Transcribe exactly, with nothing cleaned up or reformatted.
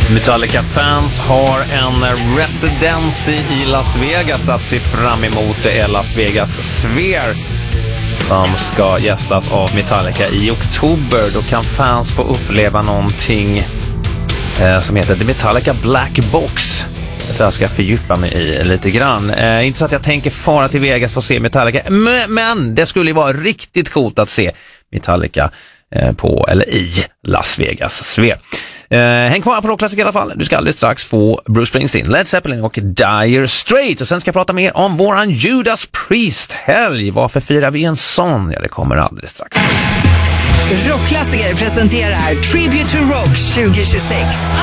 Metallica-fans har en residency i Las Vegas att se fram emot. Det är Las Vegas Sphere som ska gästas av Metallica i oktober. Då kan fans få uppleva någonting eh, som heter The Metallica Black Box. Jag ska fördjupa mig i lite grann. Eh, inte så att jag tänker fara till Vegas för att se Metallica, men, men det skulle ju vara riktigt coolt att se Metallica eh, på eller i Las Vegas Sphere. Uh, häng kvar på Rockklassik i alla fall. Du ska alldeles strax få Bruce Springsteen, Led Zeppelin och Dire Straits. Och sen ska jag prata mer om våran Judas Priest-helg. Varför firar vi en sån? Ja, det kommer alldeles strax. Rockklassiker presenterar Tribute to Rock tjugo tjugosex.